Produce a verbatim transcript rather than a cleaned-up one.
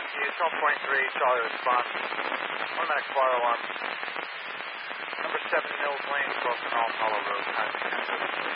Rescue, twelve point three, Charlie response. One minute fire alarm. Number seven Mills Lane, Wilson Hall, Hollow Road, time ten.